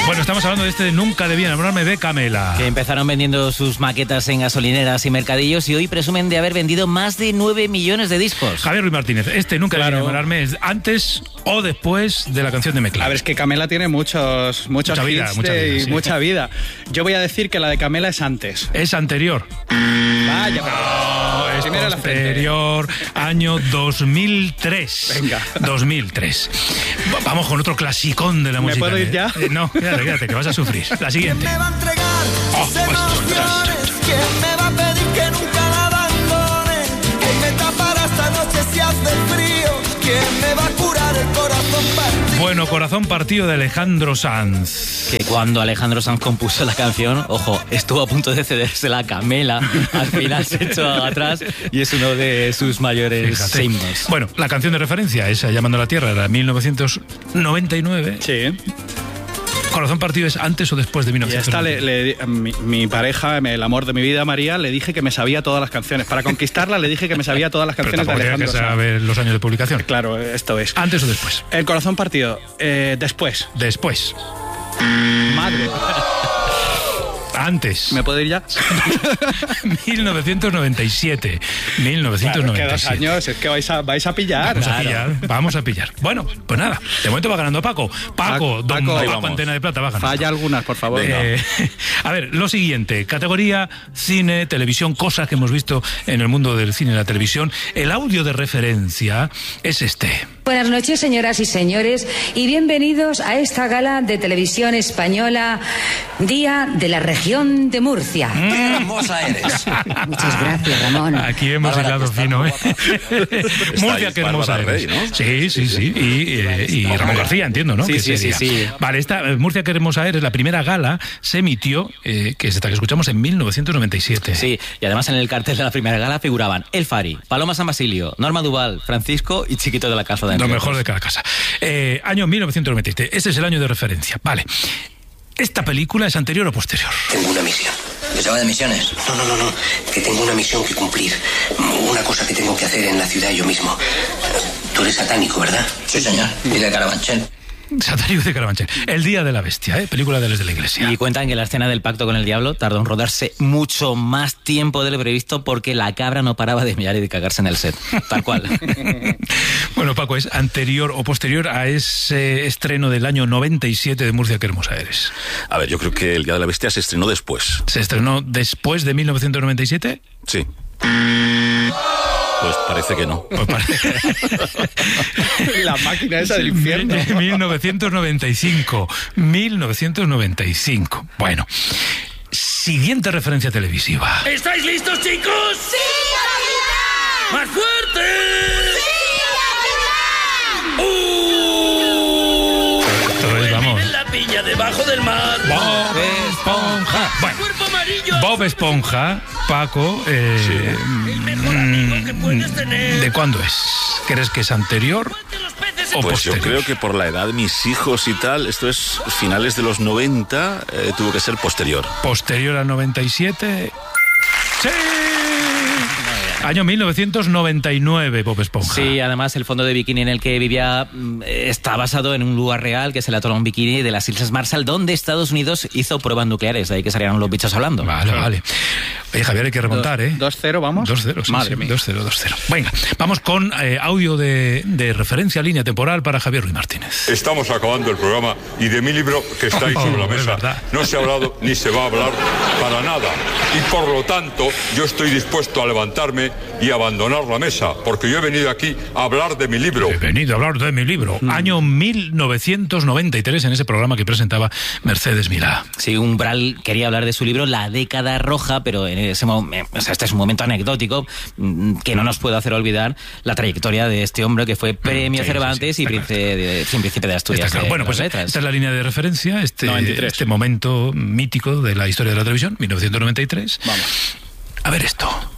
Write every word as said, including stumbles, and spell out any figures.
Bueno, estamos hablando de este Nunca debí enamorarme de Camela. Que empezaron vendiendo sus maquetas en gasolineras y mercadillos y hoy presumen de haber vendido más de nueve millones de discos. Javier Ruiz Martínez, este Nunca Claro. debí enamorarme es antes o después de la canción de Meclán. A ver, es que Camela tiene muchos, muchos Mucha hits vida, mucha de- vida, y sí. mucha vida. Yo voy a decir que la de Camela es antes. Es anterior. Vaya, pero... Es primero la frente. posterior, año dos mil tres. Venga. dos mil tres. Va- Vamos con otro clasicón de la ¿Me música. puedo ir ya? Eh, no, quédate, quédate, que vas a sufrir. La siguiente. ¿Quién me va a entregar Oh, sus pues, emociones? ¿Quién me va a pedir que nunca la abandone? ¿Quién me tapará esta noche si hace frío? ¿Quién me va a curar el corazón partido? Bueno, Corazón partido de Alejandro Sanz. Que cuando Alejandro Sanz compuso la canción, ojo, estuvo a punto de cederse la Camela, al final se echó atrás y es uno de sus mayores Fíjate. himnos. Bueno, la canción de referencia, esa Llamando a la Tierra, era mil novecientos noventa y nueve. Sí. Corazón partido es antes o después de mil Y novecientos esta noventa. le, le- mi, mi pareja, el amor de mi vida, María, le dije que me sabía todas las canciones. Para conquistarla le dije que me sabía todas las Pero canciones de tampoco tenía que Alejandro Sanz. saber los años de publicación. Claro, esto es. ¿Antes o después? El corazón partido. Eh, después. Después. Madre. Antes. ¿Me puedo ir ya? mil novecientos noventa y siete. mil novecientos Claro, noventa y que dos siete. años, es que vais a, vais a pillar. Vamos a Claro. pillar, vamos a pillar. Bueno, pues nada, de momento va ganando Paco. Paco, Paco, don Paco, ahí Paco vamos. Antena de Plata, va ganando. Falla algunas, por favor. Eh, a ver, lo siguiente, categoría cine, televisión, cosas que hemos visto en el mundo del cine y la televisión. El audio de referencia es este. Buenas noches, señoras y señores, y bienvenidos a esta gala de televisión española, Día de la Región de Murcia. ¡Qué hermosa eres! Muchas gracias, Ramón. Aquí hemos Bárbara, hilado que está fino, muy ¿eh? guapa. Murcia, Estáis qué hermosa Bárbara eres. Rey, ¿no? Sí, sí, sí. Y, eh, y Ramón García, entiendo, ¿no? Sí, Que sí, sí, sería. sí. Vale, esta eh, Murcia, qué hermosa eres, la primera gala se emitió, eh, que es esta que escuchamos en mil novecientos noventa y siete. Sí, y además en el cartel de la primera gala figuraban El Fari, Paloma San Basilio, Norma Duval, Francisco y Chiquito de la Calzada. Lo entre mejor de otros. cada casa. Eh, año mil novecientos noventa y siete. Este es el año de referencia. Vale. ¿Esta película es anterior o posterior? Tengo una misión. ¿Que se va de misiones? No, no, no, no. Que tengo una misión que cumplir. Una cosa que tengo que hacer en la ciudad yo mismo. Tú eres satánico, ¿verdad? Sí, señor. Y de Carabanchel. Satánico de Carabanchel. El Día de la Bestia, ¿eh? Película de las de la Iglesia. Y cuentan que la escena del pacto con el diablo tardó en rodarse mucho más tiempo de lo previsto porque la cabra no paraba de mirar y de cagarse en el set. Tal cual. Bueno, Paco, ¿es anterior o posterior a ese estreno del año noventa y siete de Murcia, qué hermosa eres? A ver, yo creo que El Día de la Bestia se estrenó después. ¿Se estrenó después de mil novecientos noventa y siete? Sí. Pues parece que no. Pues parece. La máquina esa del infierno. mil novecientos noventa y cinco. mil novecientos noventa y cinco. Bueno. Siguiente referencia televisiva. ¿Estáis listos, chicos? ¡Sí, capitán! ¡Más fuerte! ¡Sí, capitán! Esto es, vamos. En la piña debajo del mar. Bob Esponja. Bueno, Cuerpo amarillo. Bob Esponja, Paco, eh, El mejor amigo que puedes tener. ¿de cuándo es? ¿Crees que es anterior Los peces o Pues yo posterior? creo que por la edad de mis hijos y tal, esto es finales de los noventa, eh, tuvo que ser posterior. Posterior al noventa y siete. ¡Sí! Año mil novecientos noventa y nueve, Bob Esponja. Sí, además el fondo de bikini en el que vivía mm, está basado en un lugar real que es el atolón Bikini de las Islas Marshall, donde Estados Unidos hizo pruebas nucleares, de ahí que salieron los bichos hablando. Vale, vale. Oye, Javier, hay que remontar, ¿eh? dos cero, vamos. dos cero, sí, Madre sí, mía. dos cero, dos cero. Venga, vamos con eh, audio de, de referencia, línea temporal para Javier Ruiz Martínez. Estamos acabando el programa y de mi libro que está ahí Oh, sobre la es mesa verdad. no se ha hablado ni se va a hablar para nada. Y por lo tanto yo estoy dispuesto a levantarme y abandonar la mesa, porque yo he venido aquí a hablar de mi libro. He venido a hablar de mi libro. Año mil novecientos noventa y tres, en ese programa que presentaba Mercedes Milá. Sí, Umbral quería hablar de su libro La década roja, pero en ese momento, o sea, este es un momento anecdótico mm, que no nos puede hacer olvidar la trayectoria de este hombre que fue premio Sí, sí, Cervantes sí, y está príncipe de, sí, príncipe de Asturias. Está claro. de Bueno, pues las letras. esta es la línea de referencia, este, noventa y tres. este momento mítico de la historia de la televisión, mil novecientos noventa y tres. Vamos. A ver esto.